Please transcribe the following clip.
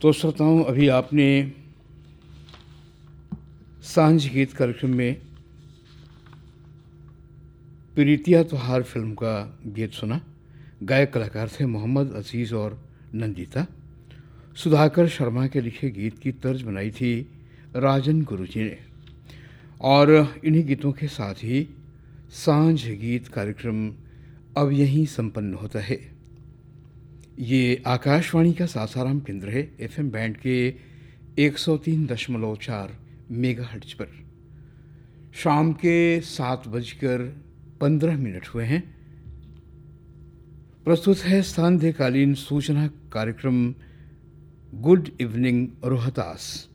तो श्रोताओं, अभी आपने सांझ गीत कार्यक्रम में प्रीतिया त्योहार फिल्म का गीत सुना। गायक कलाकार थे मोहम्मद अजीज़ और नंदिता। सुधाकर शर्मा के लिखे गीत की तर्ज बनाई थी राजन गुरुजी ने। और इन्हीं गीतों के साथ ही सांझ गीत कार्यक्रम अब यहीं संपन्न होता है। ये आकाशवाणी का सासाराम केंद्र है, एफएम बैंड के 103.4 मेगाहर्ट्ज पर। शाम के 7:15 हुए हैं। प्रस्तुत है संध्याकालीन सूचना कार्यक्रम गुड इवनिंग रोहतास।